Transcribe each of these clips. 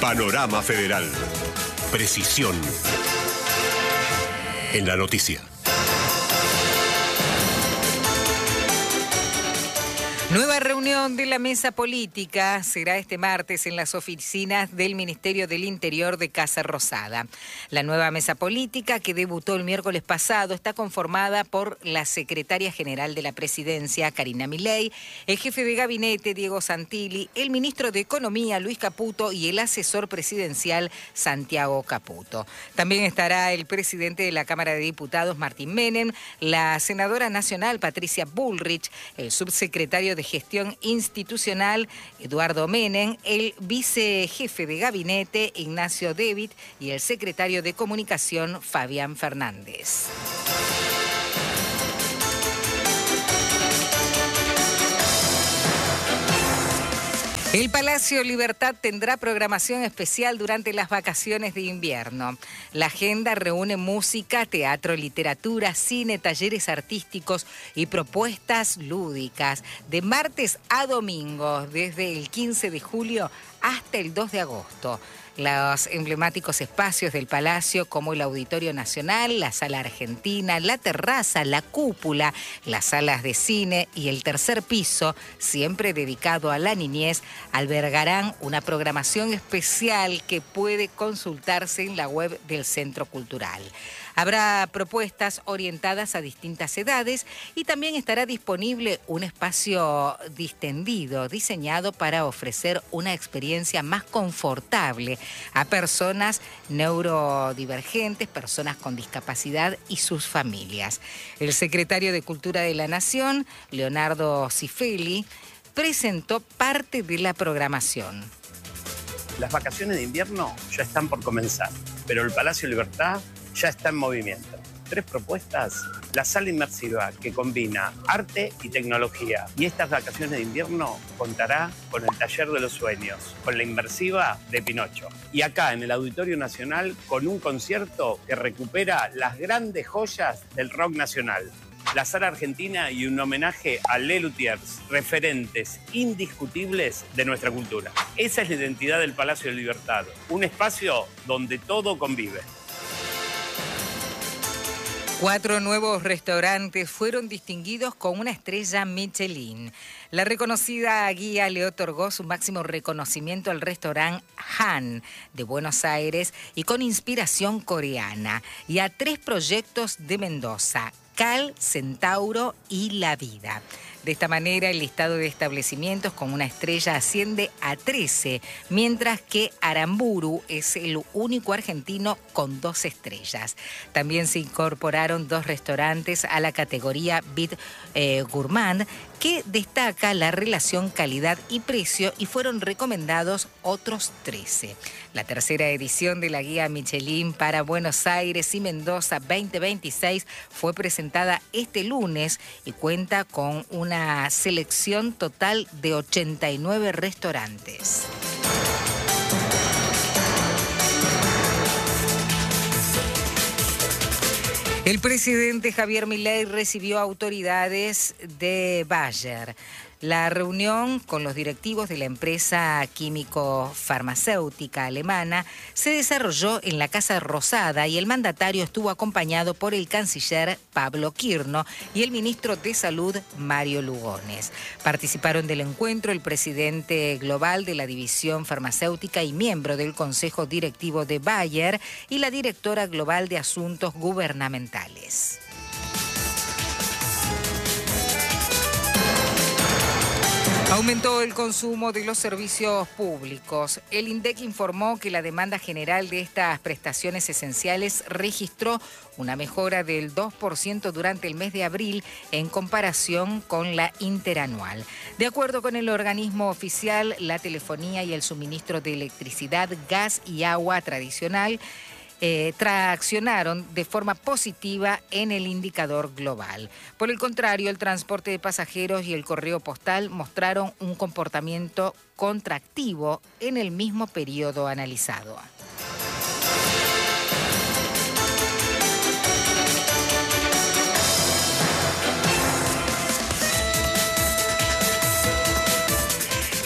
Panorama Federal. Precisión en la noticia. Nueva reunión de la mesa política será este martes en las oficinas del Ministerio del Interior de Casa Rosada. La nueva mesa política, que debutó el miércoles pasado, está conformada por la secretaria general de la Presidencia, Karina Milei, el jefe de gabinete, Diego Santilli, el ministro de Economía, Luis Caputo, y el asesor presidencial, Santiago Caputo. También estará el presidente de la Cámara de Diputados, Martín Menem, la senadora nacional, Patricia Bullrich, el subsecretario de Gestión Institucional, Eduardo Menem, el vicejefe de gabinete, Ignacio David, y el secretario de Comunicación, Fabián Fernández. El Palacio Libertad tendrá programación especial durante las vacaciones de invierno. La agenda reúne música, teatro, literatura, cine, talleres artísticos y propuestas lúdicas de martes a domingo, desde el 15 de julio hasta el 2 de agosto. Los emblemáticos espacios del Palacio, como el Auditorio Nacional, la Sala Argentina, la terraza, la cúpula, las salas de cine y el tercer piso, siempre dedicado a la niñez, albergarán una programación especial que puede consultarse en la web del Centro Cultural. Habrá propuestas orientadas a distintas edades y también estará disponible un espacio distendido diseñado para ofrecer una experiencia más confortable a personas neurodivergentes, personas con discapacidad y sus familias. El secretario de Cultura de la Nación, Leonardo Cifelli, presentó parte de la programación. Las vacaciones de invierno ya están por comenzar, pero el Palacio Libertad ya está en movimiento. 3 propuestas. La sala inmersiva, que combina arte y tecnología. Y estas vacaciones de invierno contará con el Taller de los Sueños, con la inmersiva de Pinocho. Y acá, en el Auditorio Nacional, con un concierto que recupera las grandes joyas del rock nacional. La Sala Argentina y un homenaje a Les Luthiers, referentes indiscutibles de nuestra cultura. Esa es la identidad del Palacio de Libertad, un espacio donde todo convive. 4 nuevos restaurantes fueron distinguidos con una estrella Michelin. La reconocida guía le otorgó su máximo reconocimiento al restaurante Han de Buenos Aires y con inspiración coreana, y a 3 proyectos de Mendoza: Cal, Centauro y La Vida. De esta manera, el listado de establecimientos con una estrella asciende a 13, mientras que Aramburu es el único argentino con 2 estrellas. También se incorporaron 2 restaurantes a la categoría Bit Gourmand, que destaca la relación calidad y precio, y fueron recomendados otros 13. La tercera edición de la guía Michelin para Buenos Aires y Mendoza 2026 fue presentada este lunes y cuenta con una selección total de 89 restaurantes. El presidente Javier Milei recibió autoridades de Bayer. La reunión con los directivos de la empresa químico-farmacéutica alemana se desarrolló en la Casa Rosada y el mandatario estuvo acompañado por el canciller Pablo Quirno y el ministro de Salud, Mario Lugones. Participaron del encuentro el presidente global de la división farmacéutica y miembro del Consejo Directivo de Bayer y la directora global de Asuntos Gubernamentales. Aumentó el consumo de los servicios públicos. El INDEC informó que la demanda general de estas prestaciones esenciales registró una mejora del 2% durante el mes de abril en comparación con la interanual. De acuerdo con el organismo oficial, la telefonía y el suministro de electricidad, gas y agua tradicional traccionaron de forma positiva en el indicador global. Por el contrario, el transporte de pasajeros y el correo postal mostraron un comportamiento contractivo en el mismo periodo analizado.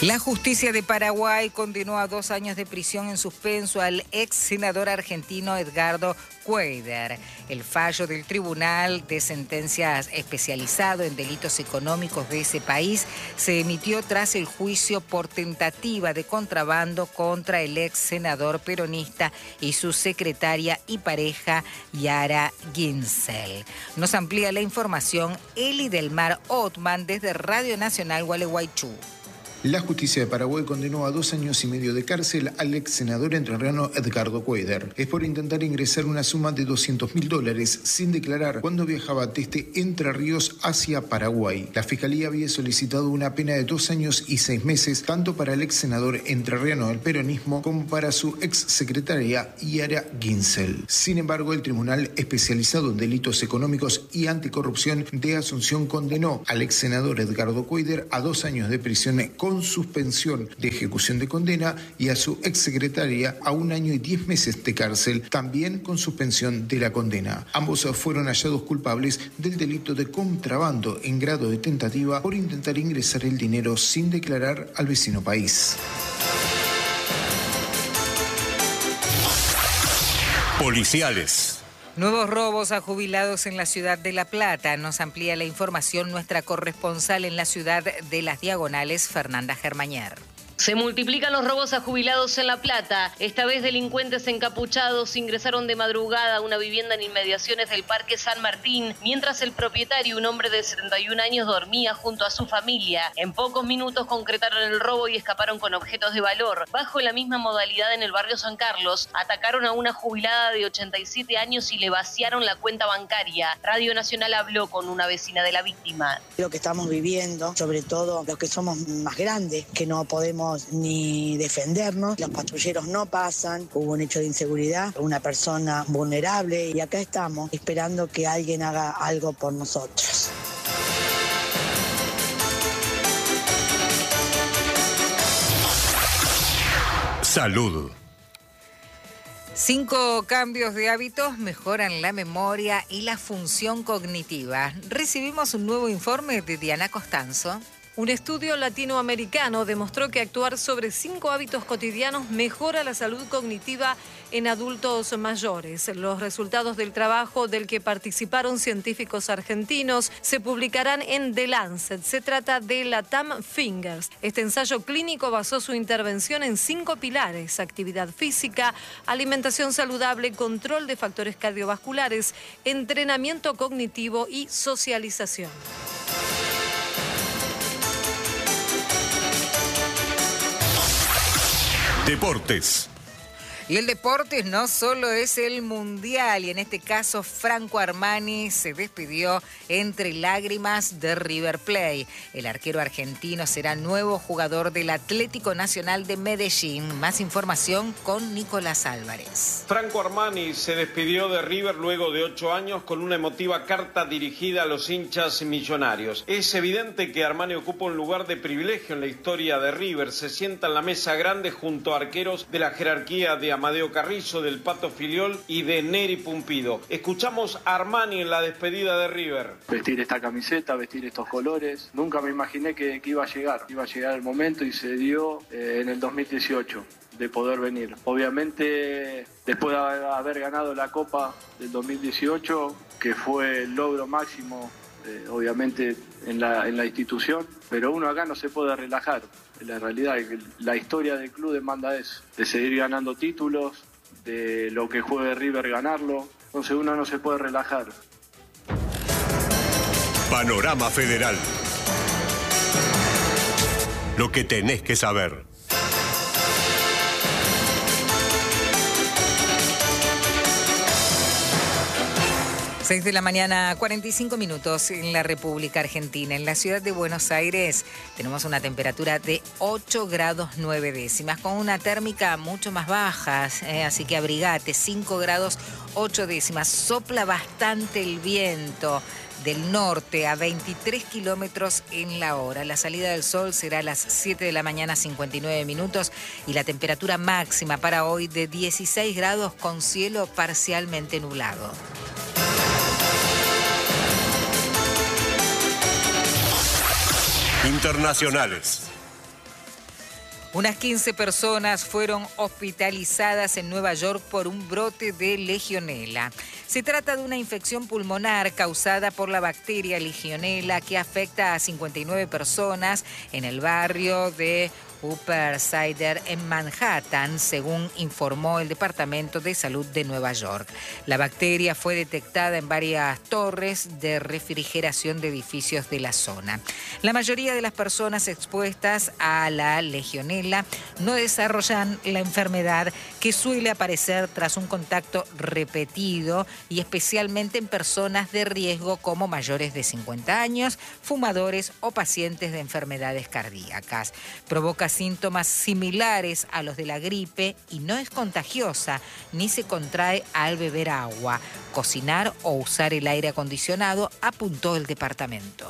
La justicia de Paraguay condenó a 2 años de prisión en suspenso al ex senador argentino Edgardo Cuéllar. El fallo del Tribunal de Sentencias especializado en delitos económicos de ese país se emitió tras el juicio por tentativa de contrabando contra el ex senador peronista y su secretaria y pareja Yara Ginsel. Nos amplía la información Eli del Mar Othman desde Radio Nacional Gualeguaychú. La justicia de Paraguay condenó a 2 años y medio de cárcel al ex senador entrerriano Edgardo Cuéllar. Es por intentar ingresar una suma de $200.000 sin declarar cuando viajaba desde Entre Ríos hacia Paraguay. La Fiscalía había solicitado una pena de 2 años y 6 meses, tanto para el ex senador entrerriano del peronismo como para su ex secretaria Yara Ginsel. Sin embargo, el Tribunal Especializado en Delitos Económicos y Anticorrupción de Asunción condenó al ex senador Edgardo Cuéllar a 2 años de prisión con suspensión de ejecución de condena y a su exsecretaria a 1 año y 10 meses de cárcel, también con suspensión de la condena. Ambos fueron hallados culpables del delito de contrabando en grado de tentativa por intentar ingresar el dinero sin declarar al vecino país. Policiales. Nuevos robos a jubilados en la ciudad de La Plata. Nos amplía la información nuestra corresponsal en la ciudad de Las Diagonales, Fernanda Germañer. Se multiplican los robos a jubilados en La Plata. Esta vez delincuentes encapuchados ingresaron de madrugada a una vivienda en inmediaciones del Parque San Martín, mientras el propietario, un hombre de 71 años, dormía junto a su familia. En pocos minutos concretaron el robo y escaparon con objetos de valor. Bajo la misma modalidad en el barrio San Carlos, atacaron a una jubilada de 87 años y le vaciaron la cuenta bancaria. Radio Nacional habló con una vecina de la víctima. Lo que estamos viviendo, sobre todo los que somos más grandes, que no podemos ni defendernos, los patrulleros no pasan, hubo un hecho de inseguridad, una persona vulnerable y acá estamos esperando que alguien haga algo por nosotros. Salud. 5 cambios de hábitos mejoran la memoria y la función cognitiva. Recibimos un nuevo informe de Diana Costanzo. Un estudio latinoamericano demostró que actuar sobre 5 hábitos cotidianos mejora la salud cognitiva en adultos mayores. Los resultados del trabajo del que participaron científicos argentinos se publicarán en The Lancet. Se trata de la TAM Fingers. Este ensayo clínico basó su intervención en 5 pilares: actividad física, alimentación saludable, control de factores cardiovasculares, entrenamiento cognitivo y socialización. Deportes. Y el deporte no solo es el mundial, y en este caso Franco Armani se despidió entre lágrimas de River Plate. El arquero argentino será nuevo jugador del Atlético Nacional de Medellín. Más información con Nicolás Álvarez. Franco Armani se despidió de River luego de 8 años con una emotiva carta dirigida a los hinchas millonarios. Es evidente que Armani ocupa un lugar de privilegio en la historia de River. Se sienta en la mesa grande junto a arqueros de la jerarquía de Amadeo Carrizo, del Pato Filiol y de Neri Pumpido. Escuchamos a Armani en la despedida de River. Vestir esta camiseta, vestir estos colores, nunca me imaginé que iba a llegar el momento y se dio en el 2018 de poder venir. Obviamente, después de haber ganado la Copa del 2018, que fue el logro máximo, obviamente, en la institución, pero uno acá no se puede relajar. La realidad es que la historia del club demanda eso, de seguir ganando títulos, de lo que juegue River ganarlo, entonces uno no se puede relajar. Panorama Federal. Lo que tenés que saber. 6 de la mañana, 45 minutos en la República Argentina. En la ciudad de Buenos Aires tenemos una temperatura de 8 grados 9 décimas, con una térmica mucho más baja, así que abrigate, 5 grados 8 décimas. Sopla bastante el viento del norte a 23 kilómetros en la hora. La salida del sol será a las 7 de la mañana, 59 minutos, y la temperatura máxima para hoy de 16 grados con cielo parcialmente nublado. Internacionales. Unas 15 personas fueron hospitalizadas en Nueva York por un brote de legionela. Se trata de una infección pulmonar causada por la bacteria legionela que afecta a 59 personas en el barrio de Upper Side en Manhattan, según informó el Departamento de Salud de Nueva York. La bacteria fue detectada en varias torres de refrigeración de edificios de la zona. La mayoría de las personas expuestas a la legionela no desarrollan la enfermedad, que suele aparecer tras un contacto repetido y especialmente en personas de riesgo como mayores de 50 años, fumadores o pacientes de enfermedades cardíacas. Provoca síntomas similares a los de la gripe y no es contagiosa ni se contrae al beber agua, cocinar o usar el aire acondicionado, apuntó el departamento.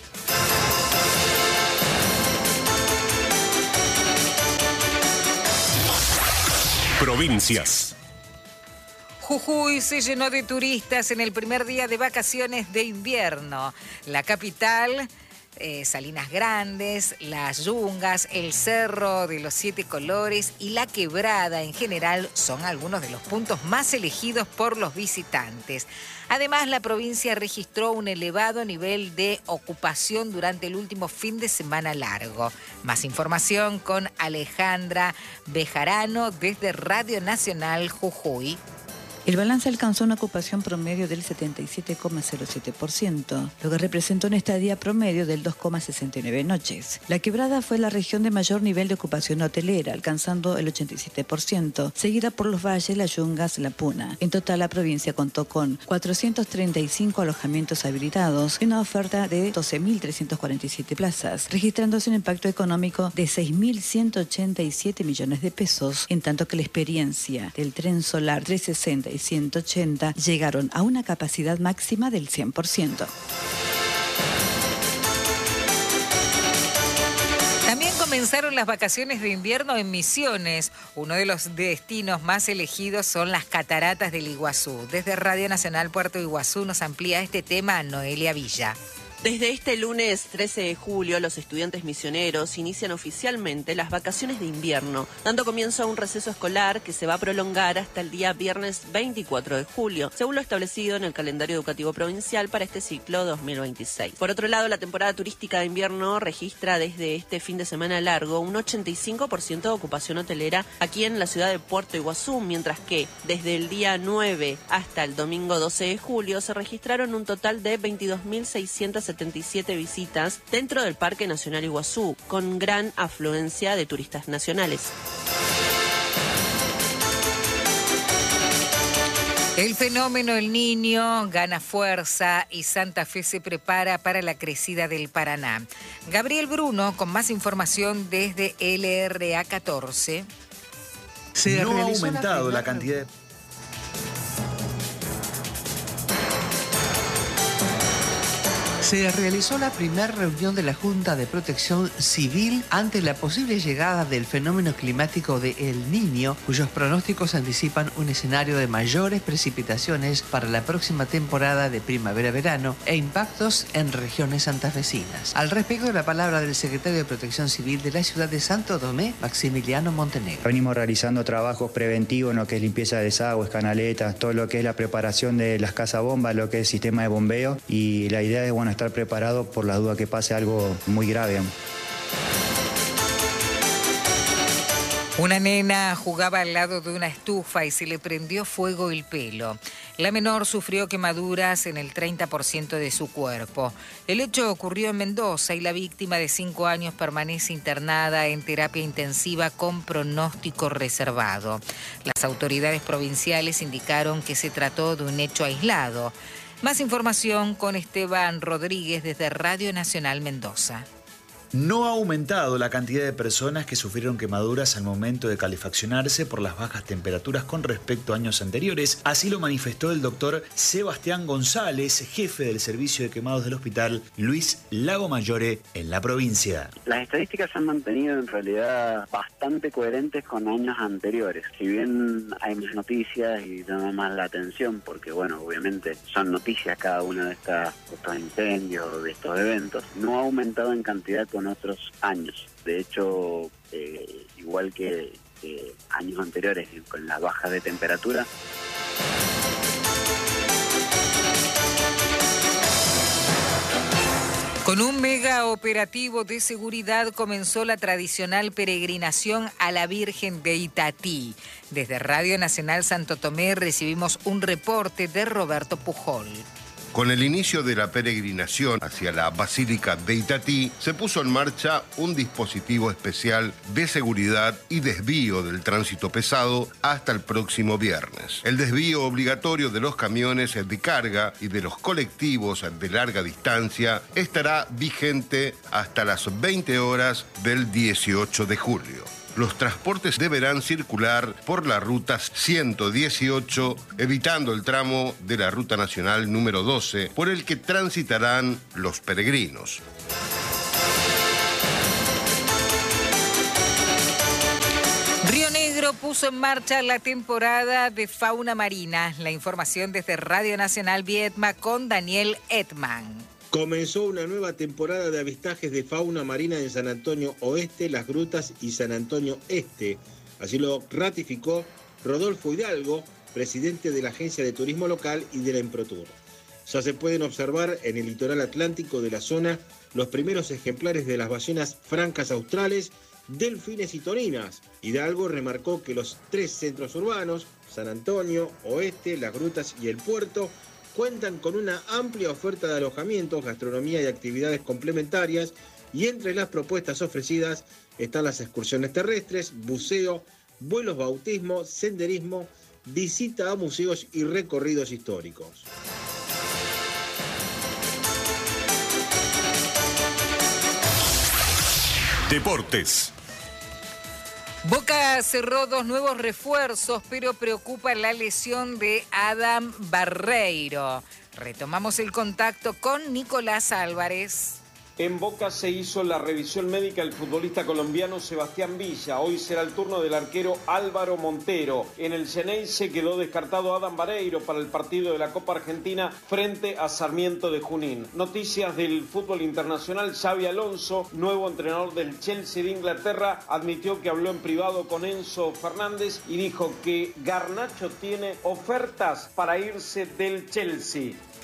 Provincias. Jujuy se llenó de turistas en el primer día de vacaciones de invierno. La capital, Salinas Grandes, Las Yungas, el Cerro de los Siete Colores y La Quebrada en general son algunos de los puntos más elegidos por los visitantes. Además, la provincia registró un elevado nivel de ocupación durante el último fin de semana largo. Más información con Alejandra Bejarano desde Radio Nacional Jujuy. El balance alcanzó una ocupación promedio del 77,07%, lo que representó una estadía promedio del 2,69 noches. La Quebrada fue la región de mayor nivel de ocupación hotelera, alcanzando el 87%, seguida por los valles, las Yungas, la Puna. En total, la provincia contó con 435 alojamientos habilitados y una oferta de 12.347 plazas, registrándose un impacto económico de 6.187 millones de pesos, en tanto que la experiencia del tren solar 360 y 180 llegaron a una capacidad máxima del 100%. También comenzaron las vacaciones de invierno en Misiones. Uno de los destinos más elegidos son las cataratas del Iguazú. Desde Radio Nacional Puerto Iguazú nos amplía este tema Noelia Villa. Desde este lunes 13 de julio, los estudiantes misioneros inician oficialmente las vacaciones de invierno, dando comienzo a un receso escolar que se va a prolongar hasta el día viernes 24 de julio, según lo establecido en el calendario educativo provincial para este ciclo 2026. Por otro lado, la temporada turística de invierno registra desde este fin de semana largo un 85% de ocupación hotelera aquí en la ciudad de Puerto Iguazú, mientras que desde el día 9 hasta el domingo 12 de julio se registraron un total de 22.677 visitas dentro del Parque Nacional Iguazú, con gran afluencia de turistas nacionales. El fenómeno El Niño gana fuerza y Santa Fe se prepara para la crecida del Paraná. Gabriel Bruno con más información desde LRA 14. No ha aumentado la cantidad de... Se realizó la primera reunión de la Junta de Protección Civil ante la posible llegada del fenómeno climático de El Niño, cuyos pronósticos anticipan un escenario de mayores precipitaciones para la próxima temporada de primavera-verano e impactos en regiones santafesinas. Al respecto, la palabra del secretario de Protección Civil de la ciudad de Santo Tomé, Maximiliano Montenegro. Venimos realizando trabajos preventivos en lo que es limpieza de desagües, canaletas, todo lo que es la preparación de las cazabombas, lo que es sistema de bombeo, y la idea es, estar preparado por la duda que pase algo muy grave. Una nena jugaba al lado de una estufa y se le prendió fuego el pelo. La menor sufrió quemaduras en el 30% de su cuerpo. El hecho ocurrió en Mendoza y la víctima de 5 años permanece internada en terapia intensiva con pronóstico reservado. Las autoridades provinciales indicaron que se trató de un hecho aislado. Más información con Esteban Rodríguez desde Radio Nacional Mendoza. No ha aumentado la cantidad de personas que sufrieron quemaduras al momento de calefaccionarse por las bajas temperaturas con respecto a años anteriores. Así lo manifestó el doctor Sebastián González, jefe del servicio de quemados del hospital Luis Lagomayore en la provincia. Las estadísticas se han mantenido en realidad bastante coherentes con años anteriores. Si bien hay más noticias y llama más la atención, porque obviamente son noticias cada una de estos incendios, de estos eventos, no ha aumentado en cantidad con otros años. De hecho, igual que años anteriores, con las bajas de temperatura. Con un mega operativo de seguridad comenzó la tradicional peregrinación a la Virgen de Itatí. Desde Radio Nacional Santo Tomé recibimos un reporte de Roberto Pujol. Con el inicio de la peregrinación hacia la Basílica de Itatí, se puso en marcha un dispositivo especial de seguridad y desvío del tránsito pesado hasta el próximo viernes. El desvío obligatorio de los camiones de carga y de los colectivos de larga distancia estará vigente hasta las 20 horas del 18 de julio. Los transportes deberán circular por la ruta 118, evitando el tramo de la ruta nacional número 12, por el que transitarán los peregrinos. Río Negro puso en marcha la temporada de fauna marina. La información desde Radio Nacional Viedma con Daniel Edman. Comenzó una nueva temporada de avistajes de fauna marina en San Antonio Oeste, Las Grutas y San Antonio Este. Así lo ratificó Rodolfo Hidalgo, presidente de la Agencia de Turismo Local y de la Emprotur. Ya se pueden observar en el litoral atlántico de la zona los primeros ejemplares de las ballenas francas australes, delfines y torinas. Hidalgo remarcó que los 3 centros urbanos, San Antonio, Oeste, Las Grutas y El Puerto, cuentan con una amplia oferta de alojamientos, gastronomía y actividades complementarias, y entre las propuestas ofrecidas están las excursiones terrestres, buceo, vuelos bautismo, senderismo, visita a museos y recorridos históricos. Deportes. Boca cerró 2 nuevos refuerzos, pero preocupa la lesión de Adam Barreiro. Retomamos el contacto con Nicolás Álvarez. En Boca se hizo la revisión médica del futbolista colombiano Sebastián Villa. Hoy será el turno del arquero Álvaro Montero. En el Xeneize quedó descartado Adam Barreiro para el partido de la Copa Argentina frente a Sarmiento de Junín. Noticias del fútbol internacional. Xabi Alonso, nuevo entrenador del Chelsea de Inglaterra, admitió que habló en privado con Enzo Fernández y dijo que Garnacho tiene ofertas para irse del Chelsea.